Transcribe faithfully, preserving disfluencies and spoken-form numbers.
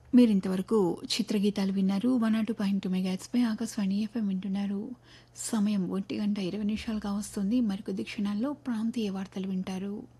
మీరింతవరకు చిత్రగీతాలు విన్నారు. One not two point two మెగాహెర్ట్జ్పై Akashvani FM వింటున్నారు. సమయం ఒంటి గంట ఇరవై నిమిషాలుగా వస్తుంది. మరికొద్ది క్షణాల్లో ప్రాంతీయ వార్తలు వింటారు.